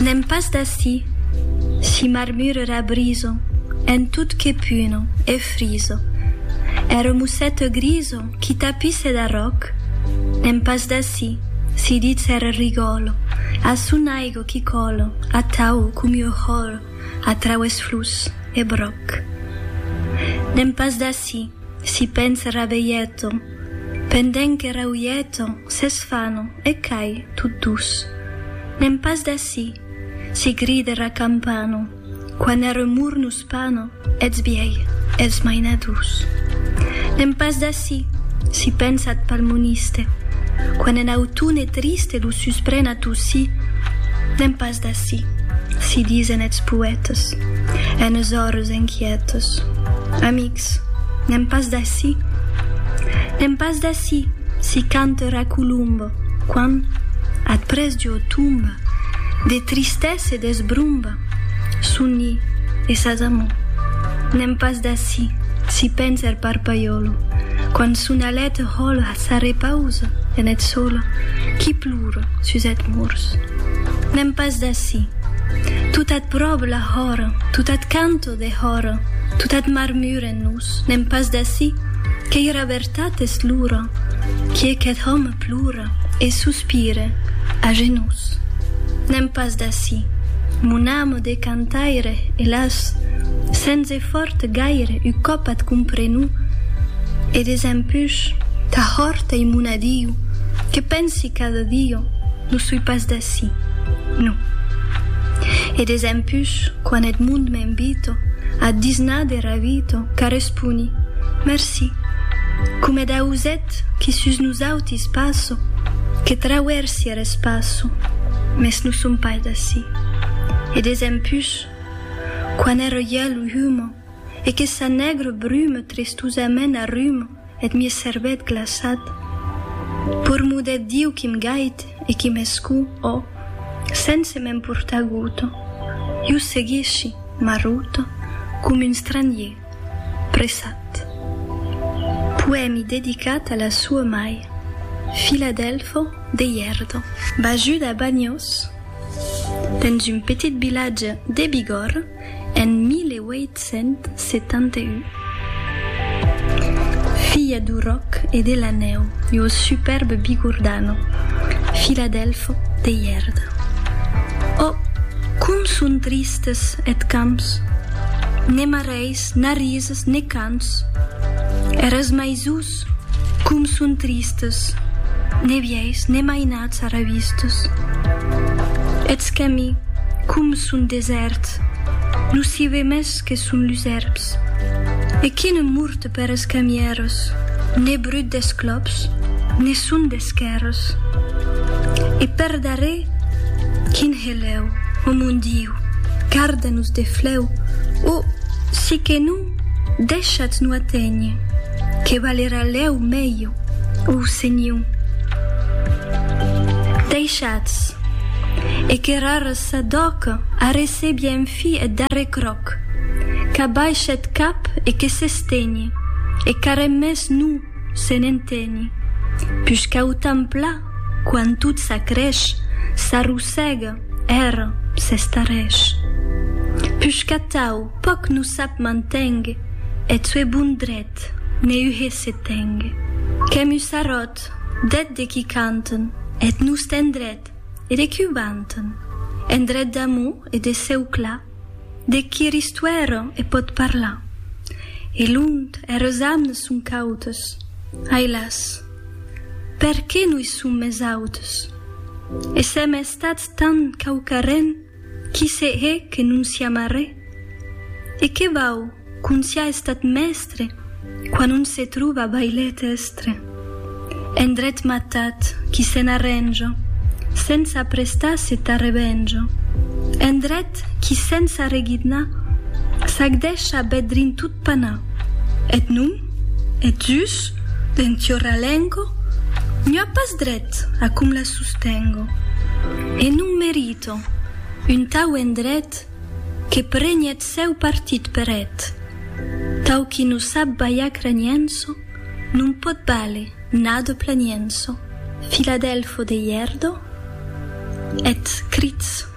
Nem pas d'ací, si marmurera briso, en tut che puno e friso. Ero musetto griso, chi tapisse da roc, nem pas d'ací, si dizer rigolo, a sunaigo chi colo, a tau cum io holo, a traues flus e broc. Nem pas d'ací, si pensa raveieto, penden che rauieto, se sfano e cai tut dus. Nem pas d'ací, si gridera campano, quan ero murnus pano, et sbiei, et smainadus. Nem pas d'ací, si pensat palmoniste, quan en autune triste lusus prena tussi, nem pas d'ací, si disen ets poetes, en es hores inquietes. Amics, nem pas d'ací, nem pas d'ací, si cantera Columbo, quan, ad presgio tumba, de tristesse desbrumba, sunni e Sasamo. Nem pas d'ací, si penser parpaiolo, quan sunalet holo sa repausa, en et solo, chi pluro sus et murs. Nem pas d'ací, tut ad prob la hora, tut ad canto de hora, tut ad marmure nus, nem pas d'ací, che ira vertates lura, chi et homme plura, e suspire a genus. Nem pas d'ací, mon amo de cantaire, hélas, senza forte gaire, u copat comprenu, e desempuche, ta horta immunadiu, che pensi cada dio, nu sui pas d'ací, nu. E desempuche, quan et mund m'invito, a disnade ravito, ca respuni, merci, cum ed auset, qui sus nus autis passo, che traversiere spasso, mes nu sum pas d'ací. E desempuche, quan ero ielu humo, e che sa negre brume tristusament arrumo, et mie servet glaçat, por mudet Diu qui m'gaite, e qui m'escu, oh, sense m'emporta guto, iu seguisci, maruto, cum un stranier, pressat. Poemi dedicat à la sua mai, Filadelfo de Ierdo, baju da Bagnos, dans un petit village de Bigorre, en 1871. Figlia du roc e della neu, io superbe bigordano, Filadelfo de Ierdo. Oh, cum sunt tristes et camps, ne mareis, na rises, ne cants, eras maisus, cum sunt tristes, ne vieis, ne mainats aravistos. Et scami, cum sunt deserts, nu si ve mes que sunt luserbs, e qui ne murte per escamieros, ne brut d'esclops, ne sunt d'esqueros. E per dare, quin heleu, o mon Diu, garda-nos de fleu, o, si que nu, deixats nu atenye, que valera leu meio, o Senhor. Deixats, e que rares s'adoca a rese bien fi et dare croc, ca baixet cap e que s'estegne, e care mes nu se n'entenye, puisque autant pla, quan tout s'acreix, s'arrossega, era, s'estareix. Puisque tau poc nu sap mantengue, et sue bun dret, ne uhe se tenge. Que mu sarot, det de qui canten, et nu sten dret, et de qui vanten, en dret d'amour et de seu clar, de qui ristuero e pot parlar. E lund eres amnes sun cautes, ailas, perché nui sum mes autes? E sem estats tan caucaren, chi se he che nun sia mare? E che vau, cun sia estat mestre, quan un se truva bailete estre? En dret matat, chi se n'arrangio, senza prestarsi ta revengio. En dret, chi senza reghidna, s'agdescia bedrin tut pana. Et nun, et jus, dentio ralengo, n'ho pas dret a cum la sustengo. E nun merito, un tau en dret, che pregnet seu partit peret. Tau chi nu sap baia cranienso, nun pot vale nado planienso. Filadelfo de Ierdo, et Critz